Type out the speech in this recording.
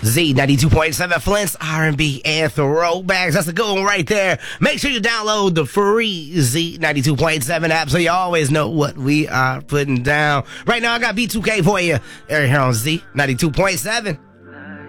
Z92.7 Flint's R&B and throwbacks. That's a good one right there. Make sure you download the free Z92.7 app so you always know what we are putting down. Right now, I got B2K for you right here on Z92.7.